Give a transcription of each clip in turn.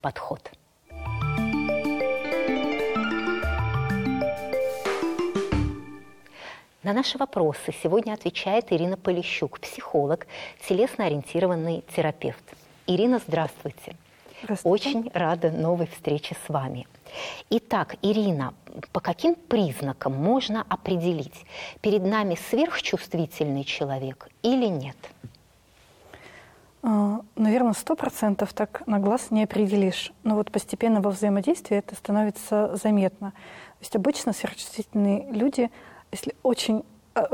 подход. На наши вопросы сегодня отвечает Ирина Полищук, психолог, телесно-ориентированный терапевт. Ирина, здравствуйте. Здравствуйте. Очень рада новой встрече с вами. Итак, Ирина, по каким признакам можно определить, перед нами сверхчувствительный человек или нет? Наверное, 100% так на глаз не определишь. Но вот постепенно во взаимодействии это становится заметно. То есть обычно сверхчувствительные люди, если очень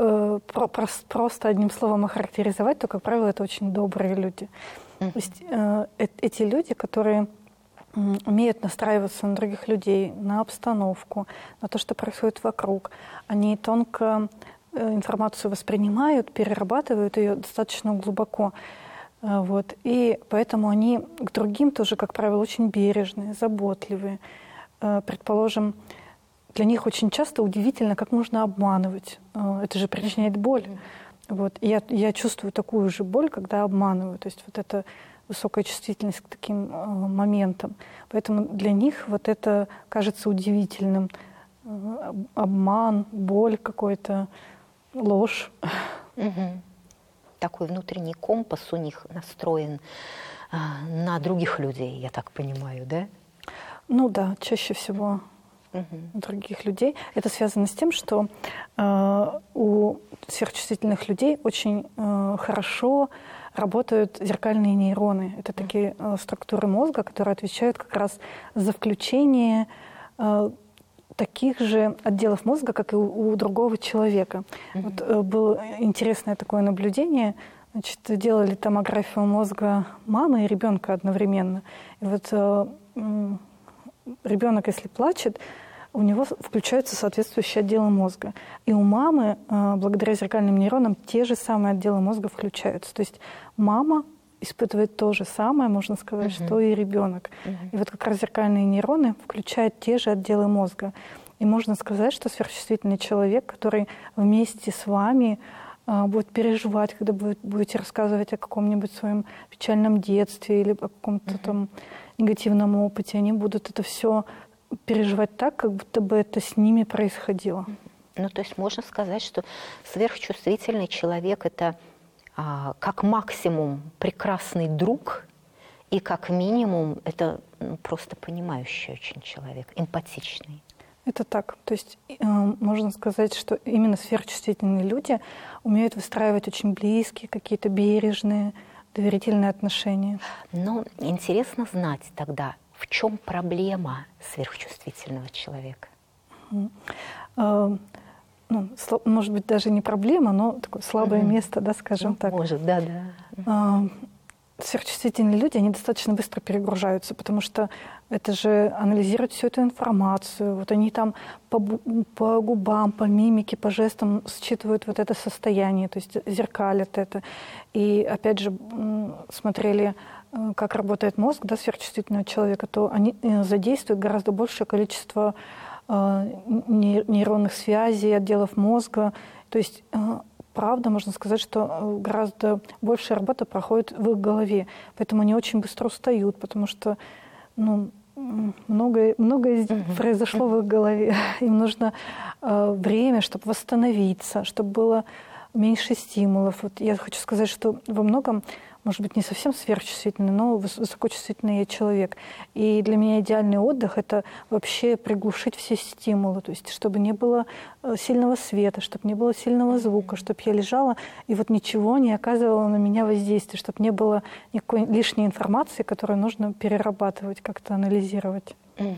просто одним словом охарактеризовать, то, как правило, это очень добрые люди. То есть эти люди, которые умеют настраиваться на других людей, на обстановку, на то, что происходит вокруг, они тонко информацию воспринимают, перерабатывают ее достаточно глубоко. Вот. И поэтому они к другим тоже, как правило, очень бережные, заботливые. Предположим, для них очень часто удивительно, как можно обманывать. Это же причиняет боль. Вот. И я чувствую такую же боль, когда обманываю. То есть вот эта высокая чувствительность к таким моментам. Поэтому для них вот это кажется удивительным. Обман, боль какой-то, ложь. Угу. Такой внутренний компас у них настроен на других людей, я так понимаю, да? Ну да, чаще всего других людей. Это связано с тем, что у сверхчувствительных людей очень хорошо работают зеркальные нейроны. Это такие структуры мозга, которые отвечают как раз за включение таких же отделов мозга, как и у другого человека. Вот было интересное такое наблюдение. Значит, делали томографию мозга мамы и ребенка одновременно. И вот ребенок, если плачет, у него включаются соответствующие отделы мозга. И у мамы, благодаря зеркальным нейронам, те же самые отделы мозга включаются. То есть мама испытывает то же самое, можно сказать, что и ребенок. И вот как раз зеркальные нейроны включают те же отделы мозга. И можно сказать, что сверхчувствительный человек, который вместе с вами будет переживать, когда будете рассказывать о каком-нибудь своем печальном детстве или о каком-то там негативном опыте, они будут это все переживать так, как будто бы это с ними происходило. Ну, то есть можно сказать, что сверхчувствительный человек – это как максимум прекрасный друг, и как минимум это просто понимающий очень человек, эмпатичный. Это так. То есть можно сказать, что именно сверхчувствительные люди умеют выстраивать очень близкие, какие-то бережные, доверительные отношения. Но интересно знать тогда, в чем проблема сверхчувствительного человека? Ну, может быть, даже не проблема, но такое слабое место, да, скажем так. Может, да. Сверхчувствительные люди, они достаточно быстро перегружаются, потому что это же анализируют всю эту информацию. Вот они там по губам, по мимике, по жестам считывают вот это состояние, то есть зеркалят это. И опять же смотрели, как работает мозг, да, сверхчувствительного человека, то они задействуют гораздо большее количество нейронных связей, отделов мозга. То есть правда, можно сказать, что гораздо большая работа проходит в их голове. Поэтому они очень быстро устают, потому что многое произошло в их голове. Им нужно время, чтобы восстановиться, чтобы было меньше стимулов. Вот я хочу сказать, что во многом, может быть, не совсем сверхчувствительный, но высокочувствительный я человек. И для меня идеальный отдых – это вообще приглушить все стимулы. То есть чтобы не было сильного света, чтобы не было сильного звука, чтобы я лежала и вот ничего не оказывало на меня воздействия, чтобы не было никакой лишней информации, которую нужно перерабатывать, как-то анализировать.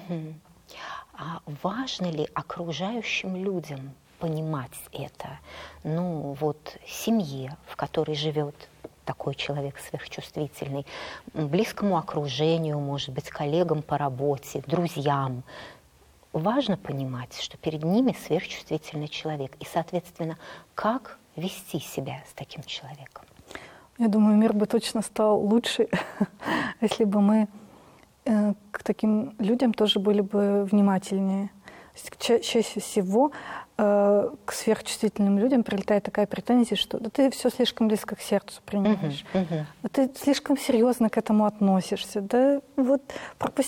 А важно ли окружающим людям понимать это? Ну вот семье, в которой живет такой человек сверхчувствительный, близкому окружению, может быть, коллегам по работе, друзьям. Важно понимать, что перед ними сверхчувствительный человек. И, соответственно, как вести себя с таким человеком? Я думаю, мир бы точно стал лучше, если бы мы к таким людям тоже были бы внимательнее. Чаще всего к сверхчувствительным людям прилетает такая претензия, что да ты все слишком близко к сердцу принимаешь, да ты слишком серьезно к этому относишься, да вот пропусти